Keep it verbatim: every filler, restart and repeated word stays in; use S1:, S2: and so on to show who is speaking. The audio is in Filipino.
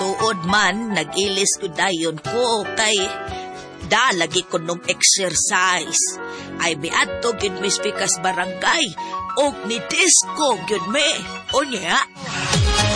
S1: Tuod man, nag-ilis ko dayon ko kay da lagi ko nung exercise. Ay miadto gyud mis pikas barangay og ni disco gyud me. O niya,